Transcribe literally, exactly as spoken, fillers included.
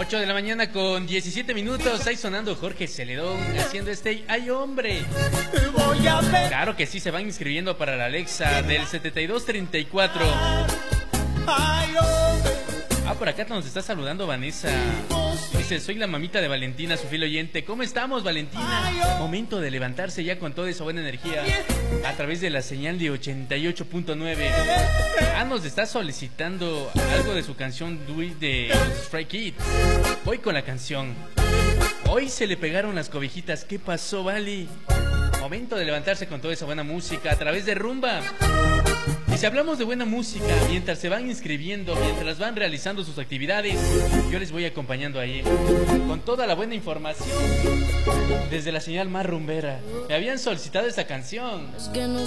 ocho de la mañana con diecisiete minutos. Ahí sonando Jorge Celedón haciendo este ¡ay, hombre! Claro que sí, se van inscribiendo para la Alexa del setenta y dos treinta y cuatro. Ah, por acá nos está saludando Vanessa. Dice, soy la mamita de Valentina, su fiel oyente. ¿Cómo estamos, Valentina? Momento de levantarse ya con toda esa buena energía a través de la señal de ochenta y ocho punto nueve. Ah, nos está solicitando algo de su canción Do It de Stray Kids. Voy con la canción. Hoy se le pegaron las cobijitas. ¿Qué pasó, Vali? Momento de levantarse con toda esa buena música a través de Rumba. Y si hablamos de buena música, mientras se van inscribiendo, mientras van realizando sus actividades, yo les voy acompañando ahí con toda la buena información desde la señal más rumbera. Me habían solicitado esta canción.